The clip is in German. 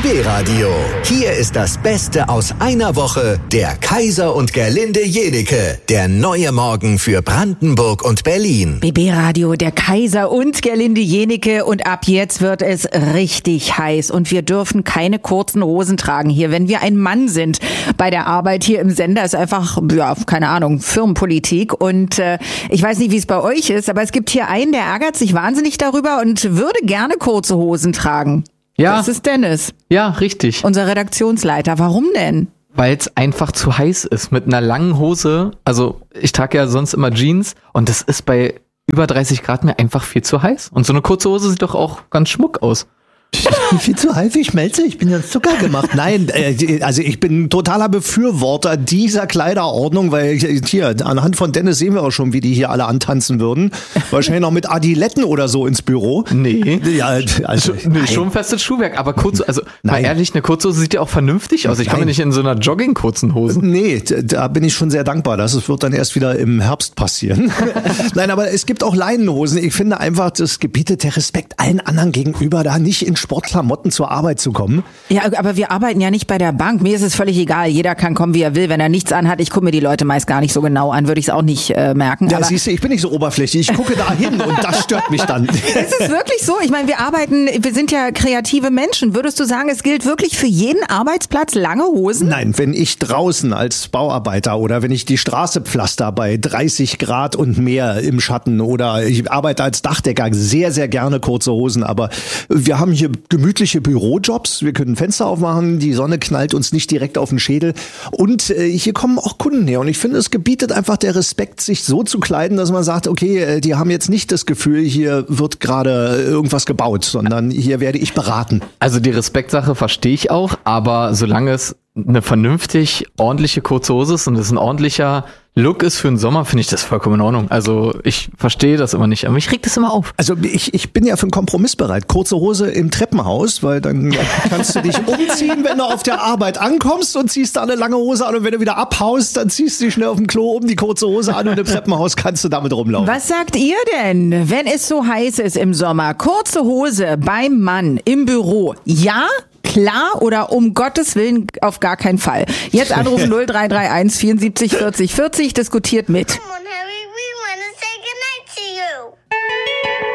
BB Radio. Hier ist das Beste aus einer Woche. Der Kaiser und Gerlinde Jenike. Der neue Morgen für Brandenburg und Berlin. BB Radio, der Kaiser und Gerlinde Jenike. Und ab jetzt wird es richtig heiß. Und wir dürfen keine kurzen Hosen tragen hier, wenn wir ein Mann sind. Bei der Arbeit hier im Sender ist einfach, keine Ahnung, Firmenpolitik. Und ich weiß nicht, wie es bei euch ist, aber es gibt hier einen, der ärgert sich wahnsinnig darüber und würde gerne kurze Hosen tragen. Ja. Das ist Dennis. Ja, richtig. Unser Redaktionsleiter. Warum denn? Weil es einfach zu heiß ist mit einer langen Hose. Also ich trage ja sonst immer Jeans und das ist bei über 30 Grad mir einfach viel zu heiß. Und so eine kurze Hose sieht doch auch ganz schmuck aus. Ich bin viel zu heiß, ich schmelze, ich bin ja Zucker gemacht. Nein, also ich bin totaler Befürworter dieser Kleiderordnung, weil hier, anhand von Dennis sehen wir auch schon, wie die hier alle antanzen würden. Wahrscheinlich noch mit Adiletten oder so ins Büro. Nee. Ja, also, nee, schon festes Schuhwerk, aber kurz, also mal ehrlich, eine Kurzhose sieht ja auch vernünftig aus. Ich kann mir nicht in so einer Jogging-kurzen Hose. Nee, da bin ich schon sehr dankbar. Das wird dann erst wieder im Herbst passieren. Nein, aber es gibt auch Leinenhosen. Ich finde einfach, das gebietet der Respekt allen anderen gegenüber, da nicht in Sportklamotten zur Arbeit zu kommen. Ja, aber wir arbeiten ja nicht bei der Bank. Mir ist es völlig egal. Jeder kann kommen, wie er will. Wenn er nichts anhat, ich gucke mir die Leute meist gar nicht so genau an, würde ich es auch nicht merken. Ja, aber siehst du, ich bin nicht so oberflächlich. Ich gucke da hin und das stört mich dann. Ist es wirklich so? Ich meine, wir sind ja kreative Menschen. Würdest du sagen, es gilt wirklich für jeden Arbeitsplatz lange Hosen? Nein, wenn ich draußen als Bauarbeiter oder wenn ich die Straße pflaster bei 30 Grad und mehr im Schatten oder ich arbeite als Dachdecker, sehr, sehr gerne kurze Hosen. Aber wir haben hier gemütliche Bürojobs. Wir können Fenster aufmachen, die Sonne knallt uns nicht direkt auf den Schädel. Und hier kommen auch Kunden her. Und ich finde, es gebietet einfach der Respekt, sich so zu kleiden, dass man sagt, okay, die haben jetzt nicht das Gefühl, hier wird gerade irgendwas gebaut, sondern hier werde ich beraten. Also die Respektsache verstehe ich auch, aber solange es eine vernünftig ordentliche kurze Hose ist und es ein ordentlicher Look ist für den Sommer, finde ich das vollkommen in Ordnung. Also ich verstehe das immer nicht, aber mich regt das immer auf. Also ich bin ja für einen Kompromiss bereit. Kurze Hose im Treppenhaus, weil dann kannst du dich umziehen, wenn du auf der Arbeit ankommst und ziehst da eine lange Hose an und wenn du wieder abhaust, dann ziehst du dich schnell auf dem Klo um die kurze Hose an und im Treppenhaus kannst du damit rumlaufen. Was sagt ihr denn, wenn es so heiß ist im Sommer? Kurze Hose beim Mann im Büro, ja? Klar oder um Gottes Willen auf gar keinen Fall. Jetzt anrufen 0331 74 40 40, diskutiert mit. Come on, Harry.